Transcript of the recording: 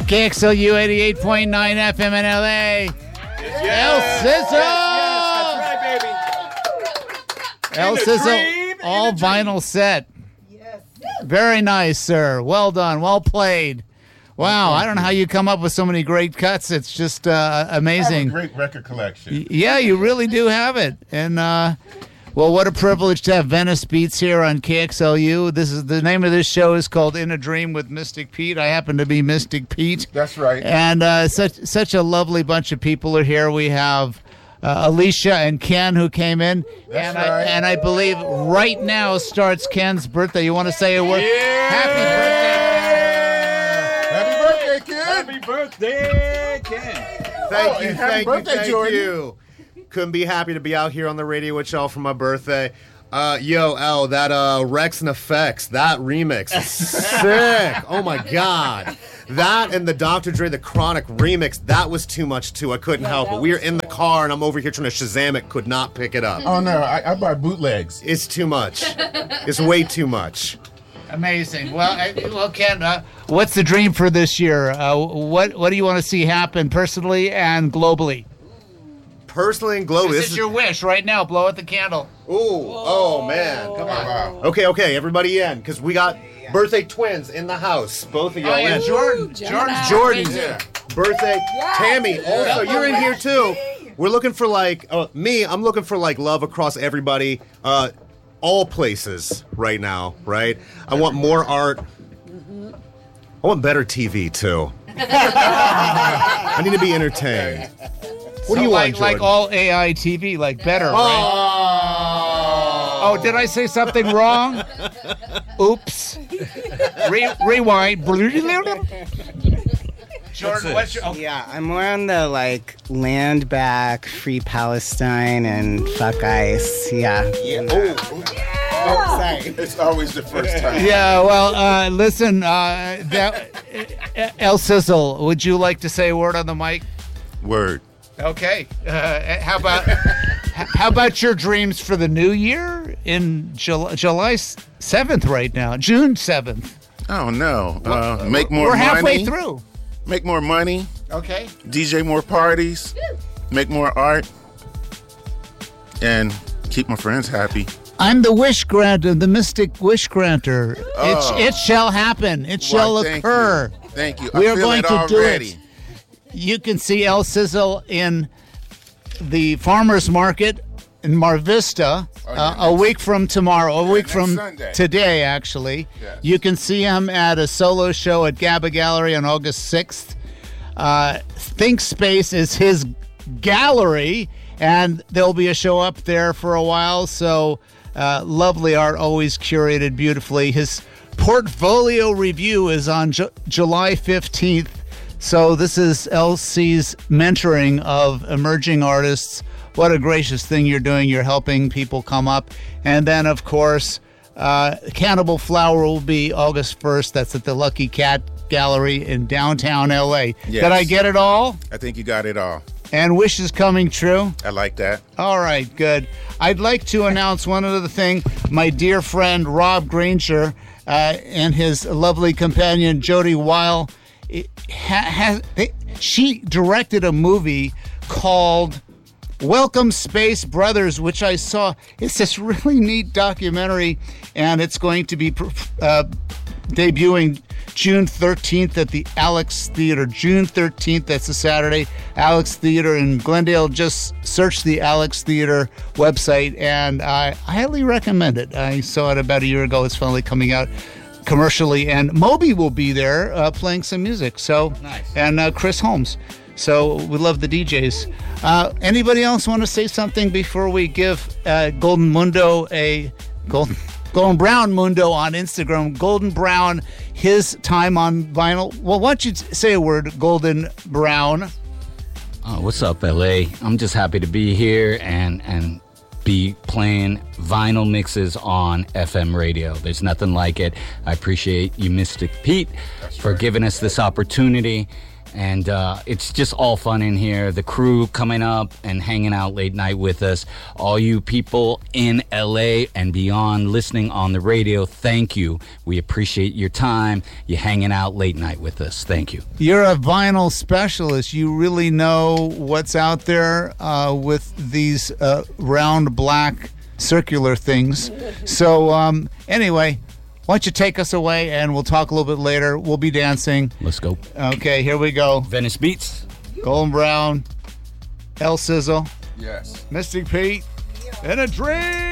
KXLU 88.9 FM in LA. El Sizzle! Yes, that's right, baby. El Sizzle, all vinyl set. Yes. Very nice, sir. Well done. Well played. Wow, I don't know how you come up with so many great cuts. It's just amazing. Great record collection. Yeah, you really do have it. And, well, what a privilege to have Venice Beats here on KXLU. This is the name of this show is called In a Dream with Mystic Pete. I happen to be Mystic Pete. That's right. And such a lovely bunch of people are here. We have Alicia and Ken who came in. That's and right. I believe right now starts Ken's birthday. You want to say a word? Yeah. Happy birthday, Happy birthday, Ken. Thank you, and happy thank you, birthday, thank Jordan. you. Couldn't be happy to be out here on the radio with y'all for my birthday. That Rex and Effects, that remix is sick. Oh my God. That and the Dr. Dre, the Chronic remix, that was too much too. I couldn't help it. We were in the car and I'm over here trying to Shazam it, could not pick it up. Oh, no, I buy bootlegs. It's too much. It's way too much. Amazing. Well, Ken, what's the dream for this year? What do you want to see happen personally and globally? Personally and globally. This is your wish right now. Blow out the candle. Ooh, oh man, come on. Wow. Okay, everybody in, because we got birthday twins in the house. Both of y'all Oh, yeah, in. Jordan's Yeah. Birthday. Tammy, also, you're in here too. We're looking for I'm looking for love across everybody, all places right now, right? I want more art. I want better TV too. I need to be entertained. What do you want, Jordan? like all AI TV, like better, right? Oh, did I say something wrong? Oops. Rewind. Jordan, what's your... Yeah, I'm more on the land back, free Palestine, and fuck ICE. Yeah. Sorry. It's always the first time. Yeah, well, listen, El Sizzle, would you like to say a word on the mic? Word. Okay. How about your dreams for the new year in July 7th right now, June 7th? Oh, no. Make more We're money. halfway through. Make more money. Okay. DJ more parties. Make more art. And keep my friends happy. I'm the wish granter, the mystic wish granter. Oh. It shall happen. It shall Why, thank occur. you. Thank you. We I are feel going it to do already. it. You can see El Sizzle in the farmers market in Mar Vista a week from tomorrow, a week from Sunday. today, actually. Yes. You can see him at a solo show at GABA Gallery on August 6th. Think Space is his gallery, and there'll be a show up there for a while. So lovely art, always curated beautifully. His portfolio review is on July 15th. So this is LC's mentoring of emerging artists. What a gracious thing you're doing. You're helping people come up. And then, of course, Cannibal Flower will be August 1st. That's at the Lucky Cat Gallery in downtown L.A. Yes. Did I get it all? I think you got it all. And wishes coming true? I like that. All right, good. I'd like to announce one other thing. My dear friend Rob Granger and his lovely companion Jody Weil, she directed a movie called Welcome Space Brothers, which I saw. It's this really neat documentary, and it's going to be debuting June 13th at the Alex Theater. June 13th, that's a Saturday. Alex Theater in Glendale. Just search the Alex Theater website, and I highly recommend it. I saw it about a year ago. It's finally coming out commercially, and Moby will be there playing some music. So, nice. And Chris Holmes. So we love the DJs. Anybody else want to say something before we give Golden Mundo Golden Brown Mundo on Instagram? Golden Brown, his time on vinyl. Well, why don't you say a word, Golden Brown? What's up, LA? I'm just happy to be here and be playing vinyl mixes on FM radio. There's nothing like it. I appreciate you, Mystic Pete, for giving us this opportunity. And it's just all fun in here. The crew coming up and hanging out late night with us. All you people in LA and beyond listening on the radio, thank you. We appreciate your time. You hanging out late night with us. Thank you. You're a vinyl specialist. You really know what's out there with these round black circular things. So anyway, why don't you take us away and we'll talk a little bit later. We'll be dancing. Let's go. Okay, here we go. Venice Beats. Golden Brown, El Sizzle, Yes. Mystic Pete, and a dream.